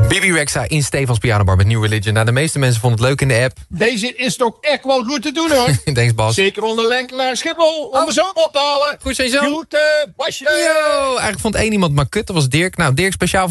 Bibi Rexha in Stefans Pianobar met New Religion. Nou, de meeste mensen vonden het leuk in de app. Deze is toch echt wel goed te doen, hoor. Thanks, Bas. Zeker onder link naar Schiphol, om de zoon op te halen. Goed, zijn zo. Goed, Basje. Yo, eigenlijk vond één iemand maar kut, dat was Dirk. Nou, Dirk, speciaal